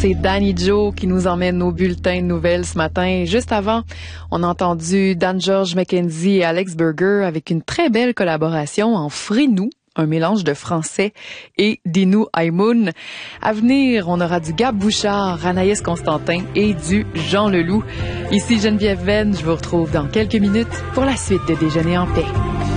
c'est Danny Joe qui nous emmène nos bulletins de nouvelles ce matin. Juste avant, on a entendu Dan George McKenzie et Alex Burger avec une très belle collaboration en Frinou, un mélange de français et d'Inou Aïmoun. À venir, on aura du Gab Bouchard, Anaïs Constantin et du Jean Leloup. Ici Geneviève Venn, je vous retrouve dans quelques minutes pour la suite de Déjeuner en paix.